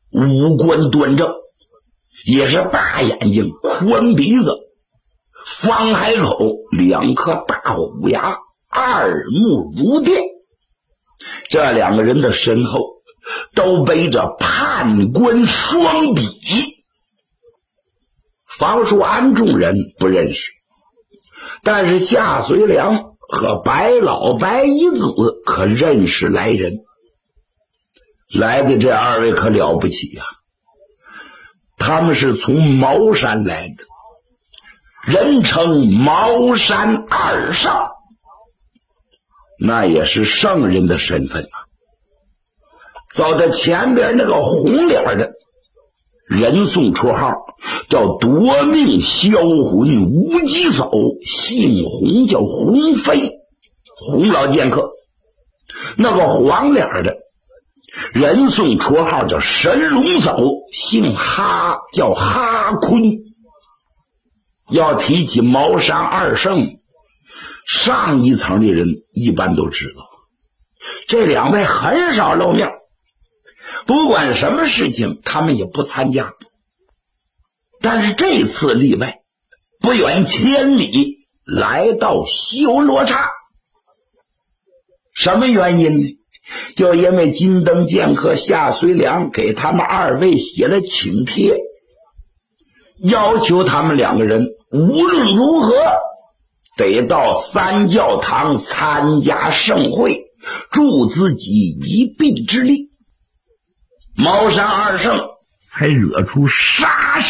五官端正，也是大眼睛宽鼻子，方海口，两颗大虎牙，二目如电。这两个人的身后都背着判官双笔。房叔安众人不认识，但是夏随良和白老白一子可认识来人。来的这二位可了不起呀，他们是从茅山来的，人称茅山二圣，那也是圣人的身份啊。走在前边那个红脸的人送绰号叫夺命销魂无极手，姓洪叫洪飞，洪老剑客。那个黄脸的人送绰号叫神龙手，姓哈叫哈坤。要提起茅山二圣，上一层的人一般都知道，这两位很少露面，不管什么事情他们也不参加。但是这次例外，不远千里来到修罗刹。什么原因呢？就因为金灯剑客夏随良给他们二位写了请帖，要求他们两个人无论如何得到三教堂参加盛会，助自己一臂之力。茅山二圣还惹出杀